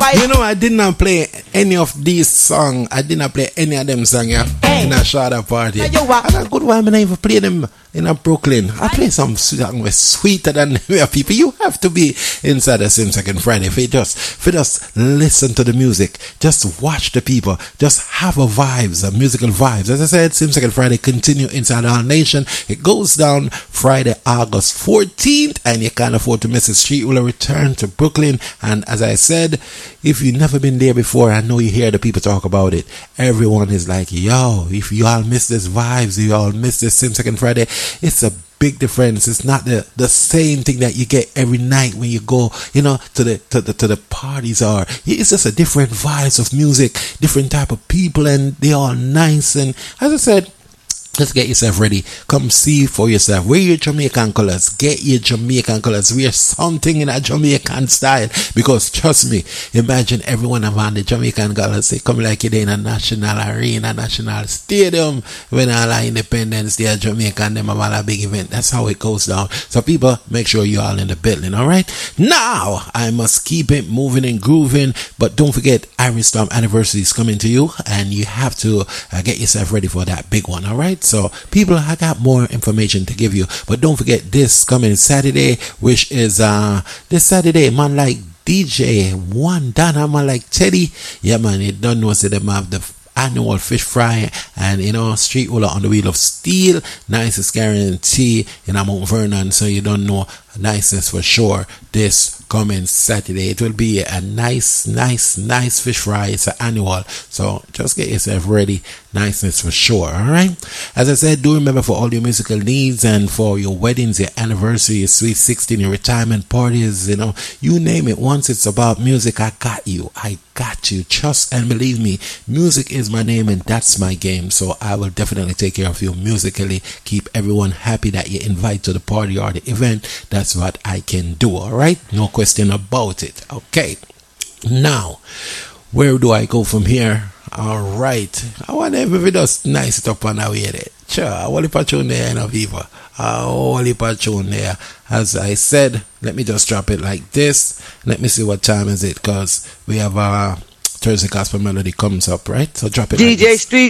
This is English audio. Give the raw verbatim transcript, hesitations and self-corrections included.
fight. You know, I did not play any of these songs. I did not play any of them songs yeah, hey. in a Shada party. And a good one, I even play them in a Brooklyn. I play some songs sweeter than people. You have to be inside the Sim Second Friday. If you just, if you just listen to the music, just watch the people, just have a vibes, a musical vibes. As I said, Sim Second Friday continue inside our nation. It goes down Friday, August fourteenth, and you can't afford to miss it. Street will return to Brooklyn. And as I said, if you've never been there before, I know you hear the people talk about it. Everyone is like, yo, if you all miss this vibes, you all miss this Sim Second Friday, it's a big difference. It's not the, the same thing that you get every night when you go, you know, to the to the to the parties. Or it's just a different vibes of music, different type of people, and they all nice. And as I said, just get yourself ready. Come see for yourself. Wear your Jamaican colors. Get your Jamaican colors. Wear something in a Jamaican style. Because trust me, imagine everyone around the Jamaican colors. They come like you're in a national arena, national stadium. When all our independence, they are Jamaican. Them have a big event. That's how it goes down. So people, make sure you're all in the building. Alright? Now, I must keep it moving and grooving. But don't forget, Iron Storm anniversary is coming to you. And you have to uh, get yourself ready for that big one. Alright? So, people, I got more information to give you. But don't forget this coming Saturday, which is uh this Saturday, man like D J One Donna, man like Teddy. Yeah, man, you don't know, say them have the annual fish fry and, you know, street roller on the wheel of steel. Nice guarantee in Mount Vernon. So, you don't know niceness for sure. This coming Saturday, it will be a nice, nice, nice fish fry. It's an annual. So, just get yourself ready. Niceness for sure. Alright? As I said, do remember for all your musical needs and for your weddings, your anniversary, your sweet sixteen, your retirement parties, you know, you name it. Once it's about music, I got you. I got you. Trust and believe me, music is my name and that's my game. So I will definitely take care of you musically. Keep everyone happy that you invite to the party or the event. That's what I can do. Alright? No question about it. Okay. Now, where do I go from here? All right. I want everybody just nice it up on our way there. Sure. I want to tune there, you know, Viva. I want to tune there. As I said, let me just drop it like this. Let me see what time is it, because we have our Thursday Gospel Melody comes up, right? So drop it D J like this. Street.